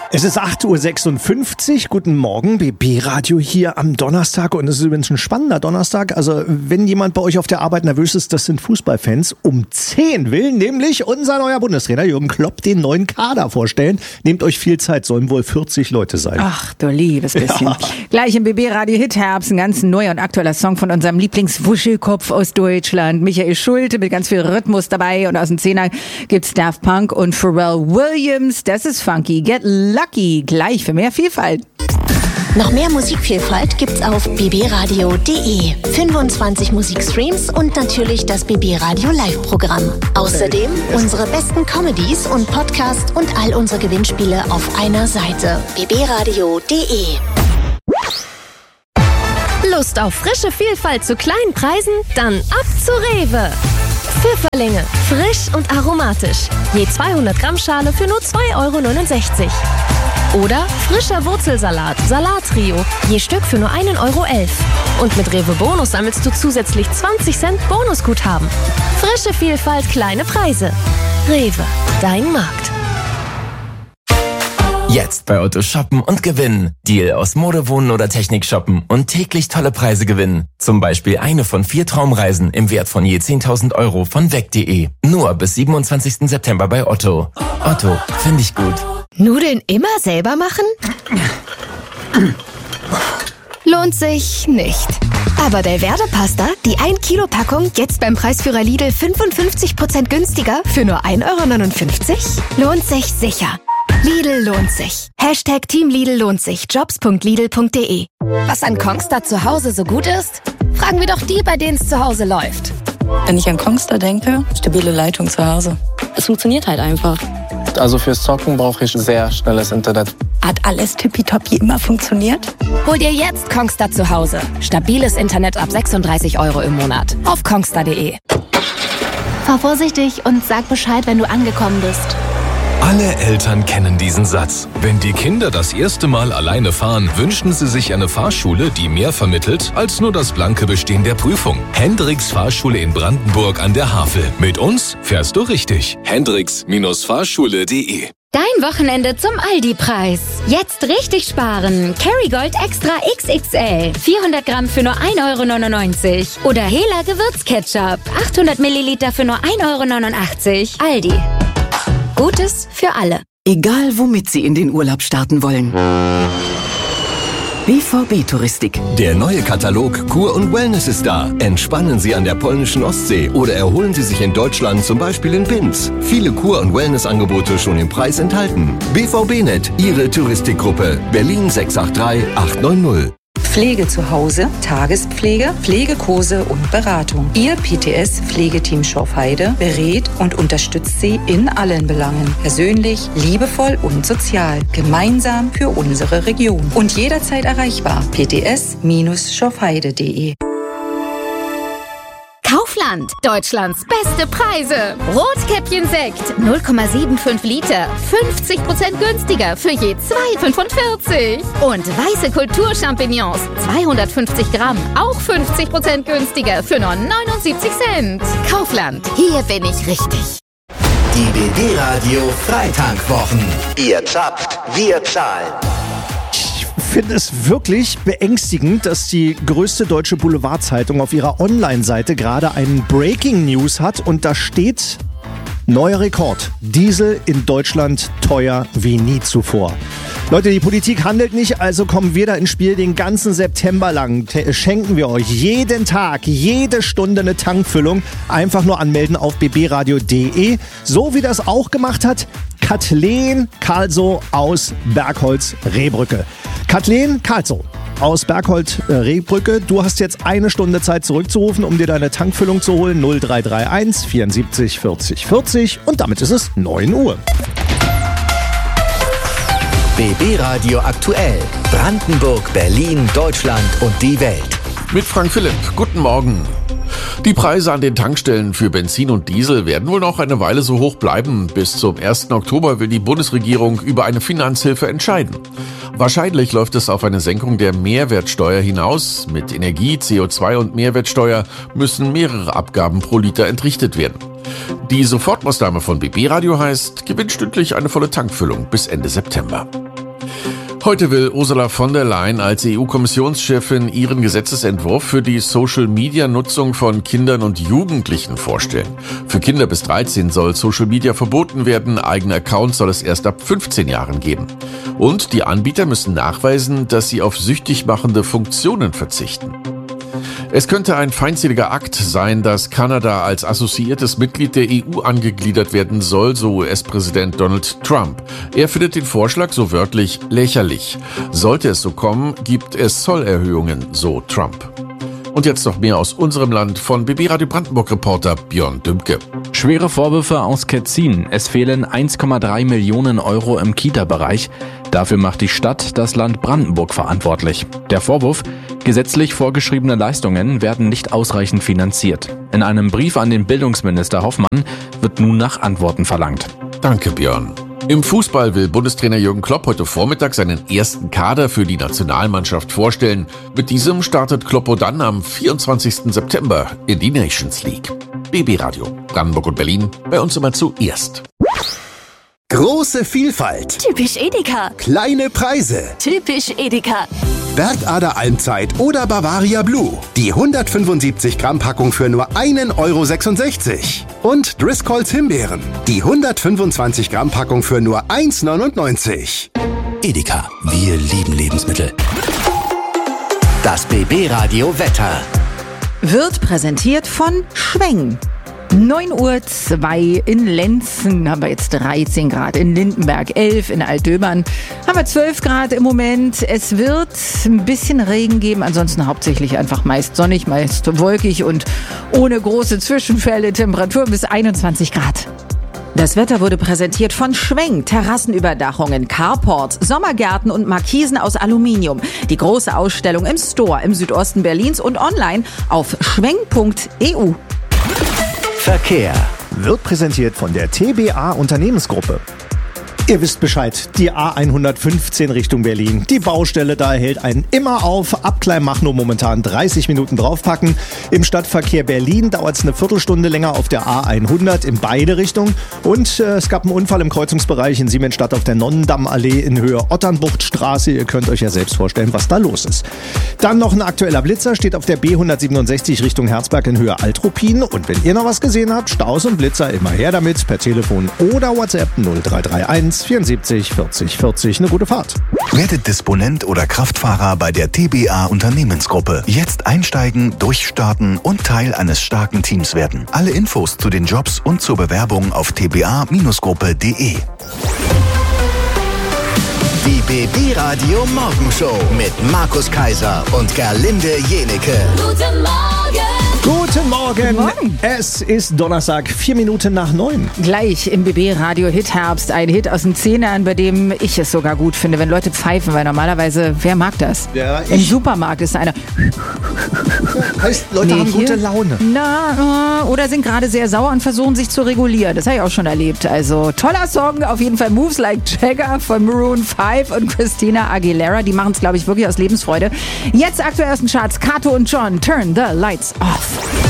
Es ist 8.56 Uhr, guten Morgen, BB Radio hier am Donnerstag und es ist übrigens ein spannender Donnerstag, also wenn jemand bei euch auf der Arbeit nervös ist, das sind Fußballfans, um 10 will nämlich unser neuer Bundestrainer Jürgen Klopp den neuen Kader vorstellen. Nehmt euch viel Zeit, sollen wohl 40 Leute sein. Ach du liebes bisschen. Ja. Gleich im BB Radio Hit Herbst, ein ganz neuer und aktueller Song von unserem Lieblingswuschelkopf aus Deutschland, Michael Schulte mit ganz viel Rhythmus dabei und aus dem Zehner gibt's Daft Punk und Pharrell Williams, das ist funky, Get Lucky, gleich für mehr Vielfalt. Noch mehr Musikvielfalt gibt's auf bbradio.de. 25 Musikstreams und natürlich das BB Radio Live-Programm. Außerdem unsere besten Comedies und Podcasts und all unsere Gewinnspiele auf einer Seite. bbradio.de. Lust auf frische Vielfalt zu kleinen Preisen? Dann ab zu Rewe. Pfifferlinge, frisch und aromatisch. Je 200 Gramm Schale für nur 2,69 €. Oder frischer Wurzelsalat, Salattrio, je Stück für nur 1,11 €. Und mit Rewe Bonus sammelst du zusätzlich 20 Cent Bonusguthaben. Frische Vielfalt, kleine Preise. Rewe, dein Markt. Jetzt bei Otto shoppen und gewinnen. Deal aus Mode, Wohnen oder Technik shoppen und täglich tolle Preise gewinnen. Zum Beispiel eine von 4 Traumreisen im Wert von je 10.000 € von weg.de. Nur bis 27. September bei Otto. Otto, finde ich gut. Nudeln immer selber machen? Lohnt sich nicht. Aber Delverde Pasta, die 1 Kilo Packung, jetzt beim Preisführer Lidl 55% günstiger für nur 1,59 €? Lohnt sich sicher. Lidl lohnt sich. Hashtag Team Lidl lohnt sich. Jobs.lidl.de. Was an Kongstar zu Hause so gut ist? Fragen wir doch die, bei denen es zu Hause läuft. Wenn ich an Kongstar denke, stabile Leitung zu Hause. Es funktioniert halt einfach. Also fürs Zocken brauche ich sehr schnelles Internet. Hat alles tippitoppi immer funktioniert? Hol dir jetzt Kongstar zu Hause. Stabiles Internet ab 36 € im Monat. Auf kongstar.de. Fahr vorsichtig und sag Bescheid, wenn du angekommen bist. Alle Eltern kennen diesen Satz. Wenn die Kinder das erste Mal alleine fahren, wünschen sie sich eine Fahrschule, die mehr vermittelt als nur das blanke Bestehen der Prüfung. Hendricks Fahrschule in Brandenburg an der Havel. Mit uns fährst du richtig. Hendricks-Fahrschule.de. Dein Wochenende zum Aldi-Preis. Jetzt richtig sparen. Kerrygold Extra XXL. 400 Gramm für nur 1,99 €. Oder Hela Gewürzketchup. 800 Milliliter für nur 1,89 €. Aldi. Gutes für alle. Egal womit Sie in den Urlaub starten wollen. BVB Touristik. Der neue Katalog Kur und Wellness ist da. Entspannen Sie an der polnischen Ostsee oder erholen Sie sich in Deutschland, zum Beispiel in Binz. Viele Kur- und Wellnessangebote schon im Preis enthalten. BVB-Net, Ihre Touristikgruppe. Berlin 683 890. Pflege zu Hause, Tagespflege, Pflegekurse und Beratung. Ihr PTS-Pflegeteam Schorfheide berät und unterstützt Sie in allen Belangen. Persönlich, liebevoll und sozial. Gemeinsam für unsere Region. Und jederzeit erreichbar. pts-schorfheide.de. Kaufland, Deutschlands beste Preise. Rotkäppchen-Sekt, 0,75 Liter, 50% günstiger für je 2,45. Und weiße Kulturchampignons, 250 Gramm, auch 50% günstiger für nur 79 Cent. Kaufland, hier bin ich richtig. Die BB Radio Freitankwochen. Ihr zapft, wir zahlen. Ich finde es wirklich beängstigend, dass die größte deutsche Boulevardzeitung auf ihrer Online-Seite gerade einen Breaking News hat und da steht: neuer Rekord. Diesel in Deutschland teuer wie nie zuvor. Leute, die Politik handelt nicht, also kommen wir da ins Spiel. Den ganzen September lang schenken wir euch jeden Tag, jede Stunde eine Tankfüllung. Einfach nur anmelden auf bbradio.de. So wie das auch gemacht hat Kathleen Karlso aus Bergholz-Rehbrücke. Kathleen Karlso aus Bergholz-Rehbrücke, du hast jetzt eine Stunde Zeit zurückzurufen, um dir deine Tankfüllung zu holen. 0331 74 40 40 und damit ist es 9 Uhr. BB Radio aktuell. Brandenburg, Berlin, Deutschland und die Welt. Mit Frank Philipp. Guten Morgen. Die Preise an den Tankstellen für Benzin und Diesel werden wohl noch eine Weile so hoch bleiben. Bis zum 1. Oktober will die Bundesregierung über eine Finanzhilfe entscheiden. Wahrscheinlich läuft es auf eine Senkung der Mehrwertsteuer hinaus. Mit Energie, CO2 und Mehrwertsteuer müssen mehrere Abgaben pro Liter entrichtet werden. Die Sofortmaßnahme von BB Radio heißt, gewinnt stündlich eine volle Tankfüllung bis Ende September. Heute will Ursula von der Leyen als EU-Kommissionschefin ihren Gesetzesentwurf für die Social-Media-Nutzung von Kindern und Jugendlichen vorstellen. Für Kinder bis 13 soll Social Media verboten werden, eigene Accounts soll es erst ab 15 Jahren geben. Und die Anbieter müssen nachweisen, dass sie auf süchtig machende Funktionen verzichten. Es könnte ein feindseliger Akt sein, dass Kanada als assoziiertes Mitglied der EU angegliedert werden soll, so US-Präsident Donald Trump. Er findet den Vorschlag so wörtlich lächerlich. Sollte es so kommen, gibt es Zollerhöhungen, so Trump. Und jetzt noch mehr aus unserem Land von BB Radio Brandenburg-Reporter Björn Dümke. Schwere Vorwürfe aus Ketzin. Es fehlen 1,3 Millionen Euro im Kita-Bereich. Dafür macht die Stadt das Land Brandenburg verantwortlich. Der Vorwurf: gesetzlich vorgeschriebene Leistungen werden nicht ausreichend finanziert. In einem Brief an den Bildungsminister Hoffmann wird nun nach Antworten verlangt. Danke, Björn. Im Fußball will Bundestrainer Jürgen Klopp heute Vormittag seinen ersten Kader für die Nationalmannschaft vorstellen. Mit diesem startet Kloppo dann am 24. September in die Nations League. BB Radio, Brandenburg und Berlin, bei uns immer zuerst. Große Vielfalt. Typisch Edeka. Kleine Preise. Typisch Edeka. Bergader Almzeit oder Bavaria Blue. Die 175 Gramm Packung für nur 1,66 €. Und Driscolls Himbeeren. Die 125 Gramm Packung für nur 1,99 €. Edeka, wir lieben Lebensmittel. Das BB-Radio Wetter wird präsentiert von Schweng. 9:02 Uhr in Lenzen haben wir jetzt 13 Grad, in Lindenberg 11, in Altdöbern haben wir 12 Grad im Moment. Es wird ein bisschen Regen geben, ansonsten hauptsächlich einfach meist sonnig, meist wolkig und ohne große Zwischenfälle, Temperatur bis 21 Grad. Das Wetter wurde präsentiert von Schweng, Terrassenüberdachungen, Carports, Sommergärten und Markisen aus Aluminium. Die große Ausstellung im Store im Südosten Berlins und online auf schweng.eu. Verkehr wird präsentiert von der TBA Unternehmensgruppe. Ihr wisst Bescheid, die A115 Richtung Berlin. Die Baustelle da hält einen immer auf. Ab Kleinmachnow momentan 30 Minuten draufpacken. Im Stadtverkehr Berlin dauert es eine Viertelstunde länger auf der A100 in beide Richtungen. Und es gab einen Unfall im Kreuzungsbereich in Siemensstadt auf der Nonnendammallee in Höhe Otternbuchtstraße. Ihr könnt euch ja selbst vorstellen, was da los ist. Dann noch ein aktueller Blitzer, steht auf der B167 Richtung Herzberg in Höhe Altruppin. Und wenn ihr noch was gesehen habt, Staus und Blitzer, immer her damit per Telefon oder WhatsApp 0331 74 40 40. Eine gute Fahrt. Werdet Disponent oder Kraftfahrer bei der TBA Unternehmensgruppe. Jetzt einsteigen, durchstarten und Teil eines starken Teams werden. Alle Infos zu den Jobs und zur Bewerbung auf tba-gruppe.de. Die BB Radio Morgenshow mit Markus Kaiser und Gerlinde Jenecke. Guten Morgen. Guten Morgen. Es ist Donnerstag, 4 Minuten nach 9. Gleich im BB Radio Hit Herbst, ein Hit aus den 10ern, bei dem ich es sogar gut finde, wenn Leute pfeifen, weil normalerweise, wer mag das? Ja, im Supermarkt ist einer. Heißt, Leute haben gute Laune. Oder sind gerade sehr sauer und versuchen sich zu regulieren. Das habe ich auch schon erlebt. Also toller Song, auf jeden Fall Moves Like Jagger von Maroon 5 und Christina Aguilera. Die machen es, glaube ich, wirklich aus Lebensfreude. Jetzt aktuell aus den Charts Kato und John, Turn the Lights Off.